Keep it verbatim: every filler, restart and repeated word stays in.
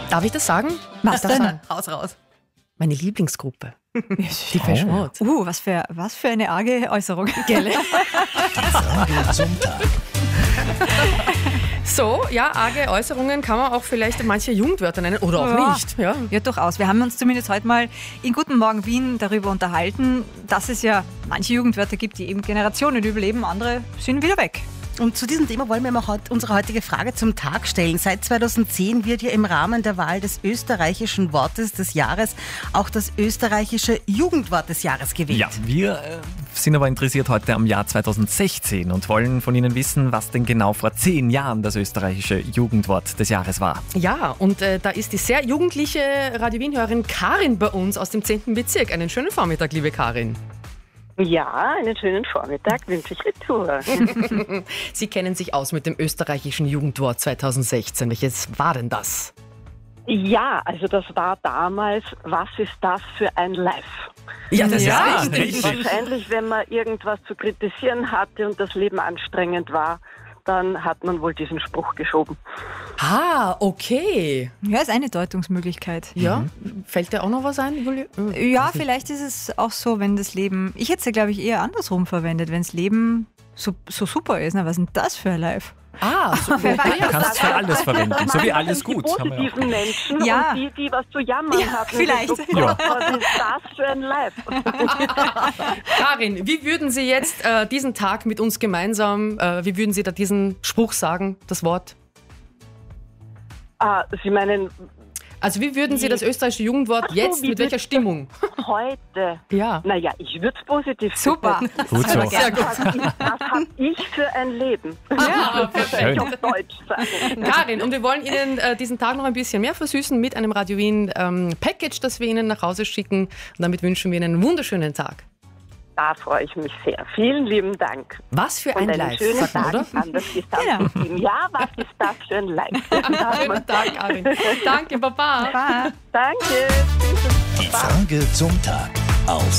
Darf ich das sagen? Was Darf denn? sagen? Raus, raus. Meine Lieblingsgruppe. Die Depeche Mode. Uh, was für, was für eine arge Äußerung. Gell? Frage zum Tag. So, ja, arge Äußerungen kann man auch vielleicht manche Jugendwörter nennen oder auch Ja. nicht. Ja. Ja, durchaus. Wir haben uns zumindest heute mal in Guten Morgen Wien darüber unterhalten, dass es ja manche Jugendwörter gibt, die eben Generationen überleben, andere sind wieder weg. Und zu diesem Thema wollen wir mal heut, unsere heutige Frage zum Tag stellen. Seit zweitausendzehn wird ja im Rahmen der Wahl des österreichischen Wortes des Jahres auch das österreichische Jugendwort des Jahres gewählt. Ja, wir äh, sind aber interessiert heute am Jahr zweitausendsechzehn und wollen von Ihnen wissen, was denn genau vor zehn Jahren das österreichische Jugendwort des Jahres war. Ja, und äh, da ist die sehr jugendliche Radio Wien-Hörerin Karin bei uns aus dem zehnten Bezirk. Einen schönen Vormittag, liebe Karin. Ja, einen schönen Vormittag wünsche ich Retour. Sie kennen sich aus mit dem österreichischen Jugendwort zweitausendsechzehn. Welches war denn das? Ja, also das war damals, was ist das für ein Live? Ja, das Ja, ist richtig. richtig. Wahrscheinlich, wenn man irgendwas zu kritisieren hatte und das Leben anstrengend war, dann hat man wohl diesen Spruch geschoben. Ah, okay. Ja, ist eine Deutungsmöglichkeit. Ja, fällt dir auch noch was ein, Julia? Äh, Ja, vielleicht ist es auch so, wenn das Leben, ich hätte es ja, glaube ich, eher andersrum verwendet, wenn das Leben so, so super ist. Na, was ist denn das für ein Life? Ah, so, Du kannst es für alles verwenden, so wie alles Die gut. Haben wir positiven auch. Menschen Ja. und die, die was zu jammern Ja, hatten. vielleicht. So, Gott, was ist das für ein Live? Karin, wie würden Sie jetzt äh, diesen Tag mit uns gemeinsam, äh, wie würden Sie da diesen Spruch sagen, das Wort? Ah, Sie meinen Also wie würden Sie das österreichische Jugendwort Ach so, jetzt, wie mit welcher würdest Stimmung? heute? Ja. Naja, ich würde es positiv Super. besetzen. Gut so. Sehr gut. Was habe ich für ein Leben? Ja, Das Schön. ich auf Deutsch sagen. Karin, und wir wollen Ihnen äh, diesen Tag noch ein bisschen mehr versüßen mit einem Radio Wien ähm, Package, das wir Ihnen nach Hause schicken. Und damit wünschen wir Ihnen einen wunderschönen Tag. Da freue ich mich sehr. Vielen lieben Dank. Was für ein Und einen Live, schönen sagt man, Tag oder? an das gesamte Team. Ja, was ist das für ein Live? Schönen Tag, Karin. Danke, Baba. Danke. Die Frage zum Tag auf